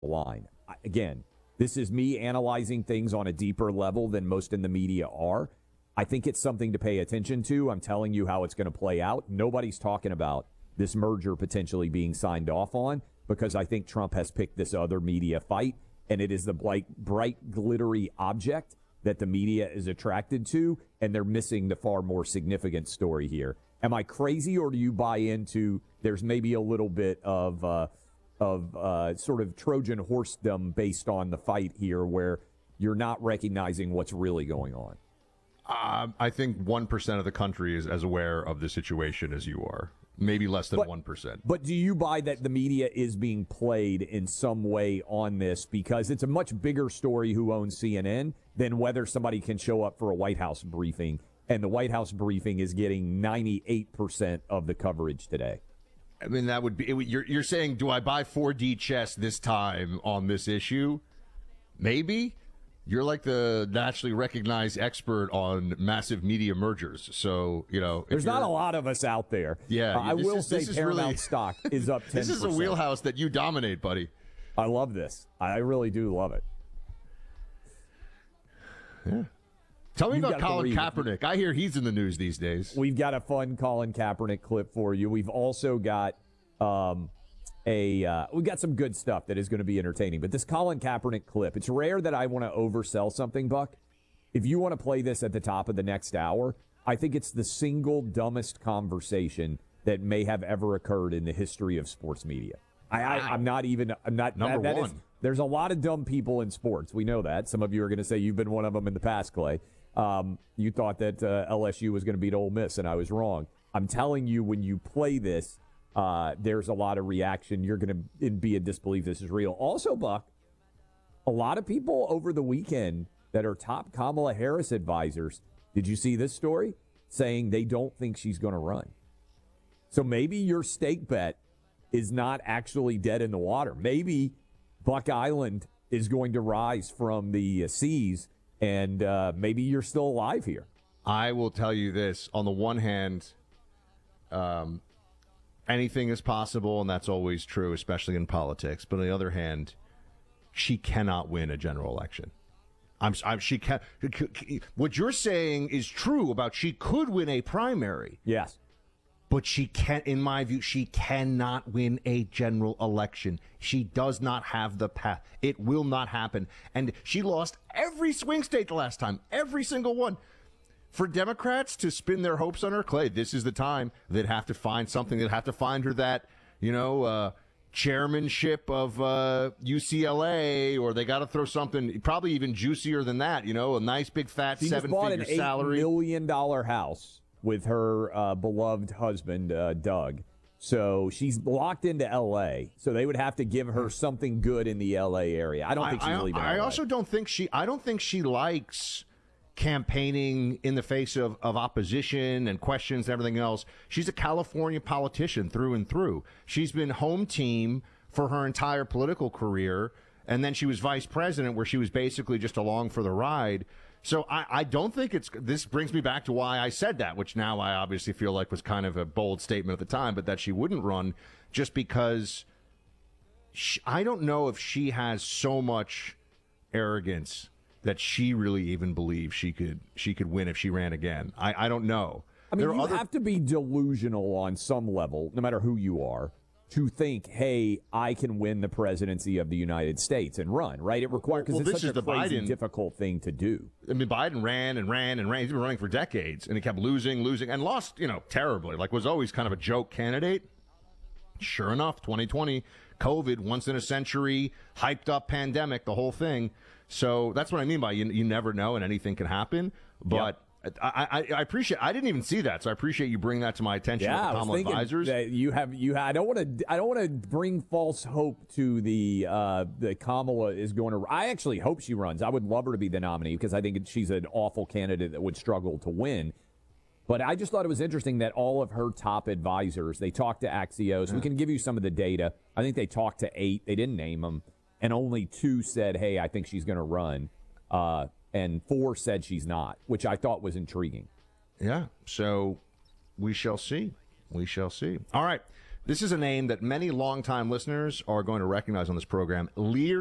line. Again, this is me analyzing things on a deeper level than most in the media are. I think it's something to pay attention to. I'm telling you how it's going to play out. Nobody's talking about this merger potentially being signed off on because I think Trump has picked this other media fight, and it is the bright, glittery object that the media is attracted to, and they're missing the far more significant story here. Am I crazy, or do you buy into there's maybe a little bit of sort of Trojan horsedom based on the fight here where you're not recognizing what's really going on? I think 1% of the country is as aware of the situation as you are. Maybe less than 1%. But do you buy that the media is being played in some way on this? Because it's a much bigger story who owns CNN than whether somebody can show up for a White House briefing. And the White House briefing is getting 98% of the coverage today. I mean, that would be, you're saying, do I buy 4D chess this time on this issue? Maybe. You're like the nationally recognized expert on massive media mergers. So, there's not a lot of us out there. Yeah. I will say Paramount stock is up 10%. This is a wheelhouse that you dominate, buddy. I love this. I really do love it. Yeah. Tell me about Colin Kaepernick. I hear he's in the news these days. We've got a fun Colin Kaepernick clip for you. We've also got we've got some good stuff that is going to be entertaining. But this Colin Kaepernick clip, it's rare that I want to oversell something, Buck. If you want to play this at the top of the next hour, I think it's the single dumbest conversation that may have ever occurred in the history of sports media. I'm not number one. There's a lot of dumb people in sports. We know that. Some of you are going to say you've been one of them in the past, Clay. You thought that LSU was going to beat Ole Miss, and I was wrong. I'm telling you, when you play this, there's a lot of reaction. You're going to be in disbelief this is real. Also, Buck, a lot of people over the weekend that are top Kamala Harris advisors, did you see this story? Saying they don't think she's going to run. So maybe your stake bet is not actually dead in the water. Maybe Buck Island is going to rise from the seas, and maybe you're still alive here. I will tell you this. On the one hand, anything is possible, and that's always true, especially in politics. But on the other hand, she cannot win a general election. She can. What you're saying is true about she could win a primary. Yes. But she can't, in my view, she cannot win a general election. She does not have the path. It will not happen. And she lost every swing state the last time, every single one. For Democrats to spin their hopes on her, Clay, this is the time they'd have to find something. They'd have to find her that, chairmanship of UCLA, or they got to throw something probably even juicier than that, a nice big fat she seven-figure salary. $8 million house with her beloved husband, Doug. So she's locked into L.A., so they would have to give her something good in the L.A. area. I don't think she's leaving I LA. Also don't think she likes campaigning in the face of opposition and questions and everything else. She's a California politician through and through. She's been home team for her entire political career, and then she was vice president, where she was basically just along for the ride. So I don't think this brings me back to why I said that, which now I obviously feel like was kind of a bold statement at the time, but that she wouldn't run just because I don't know if she has so much arrogance that she really even believes she could win if she ran again. I don't know. I mean, you have to be delusional on some level, no matter who you are, to think, hey, I can win the presidency of the United States and run, right? It requires, because it's such a crazy, difficult thing to do. I mean, Biden ran and ran and ran. He's been running for decades, and he kept losing, and lost, terribly. Like, was always kind of a joke candidate. Sure enough, 2020, COVID, once in a century, hyped up pandemic, the whole thing. So that's what I mean by you never know, and anything can happen. But yep. I appreciate. I didn't even see that, so I appreciate you bringing that to my attention. Yeah, with the Kamala advisors. That you have. I don't want to bring false hope to the Kamala is going to. I actually hope she runs. I would love her to be the nominee because I think she's an awful candidate that would struggle to win. But I just thought it was interesting that all of her top advisors, they talked to Axios. Yeah. We can give you some of the data. I think they talked to 8. They didn't name them. And only 2 said, hey, I think she's going to run. And 4 said she's not, which I thought was intriguing. Yeah, so we shall see. We shall see. All right, This is a name that many longtime listeners are going to recognize on this program. Lear